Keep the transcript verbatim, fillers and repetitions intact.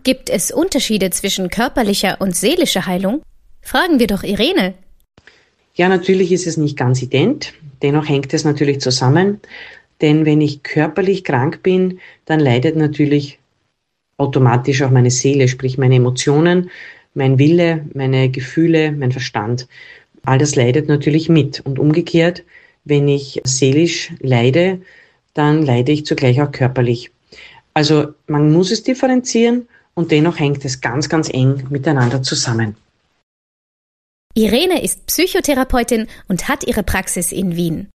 Gibt es Unterschiede zwischen körperlicher und seelischer Heilung? Fragen wir doch Irene. Ja, natürlich ist es nicht ganz ident, dennoch hängt es natürlich zusammen, denn wenn ich körperlich krank bin, dann leidet natürlich automatisch auch meine Seele, sprich meine Emotionen, mein Wille, meine Gefühle, mein Verstand. All das leidet natürlich mit und umgekehrt, wenn ich seelisch leide, dann leide ich zugleich auch körperlich. Also man muss es differenzieren und dennoch hängt es ganz, ganz eng miteinander zusammen. Irene ist Psychotherapeutin und hat ihre Praxis in Wien.